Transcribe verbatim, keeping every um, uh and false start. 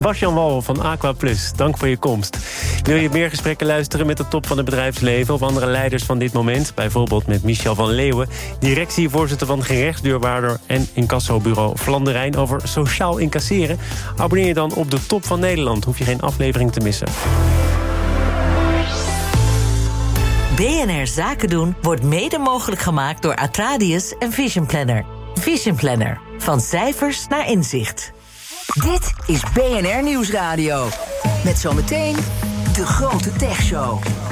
Bas-Jan Wal van Aqua Plus, dank voor je komst. Wil je meer gesprekken luisteren met de top van het bedrijfsleven of andere leiders van dit moment? Bijvoorbeeld met Michel van Leeuwen, directievoorzitter van gerechtsdeurwaarder en incassobureau Vlanderijn over sociaal incasseren. Abonneer je dan op de Top van Nederland, hoef je geen aflevering te missen. B N R Zaken doen wordt mede mogelijk gemaakt door Atradius en Vision Planner. Vision Planner, van cijfers naar inzicht. Dit is B N R Nieuwsradio. Met zometeen de grote techshow.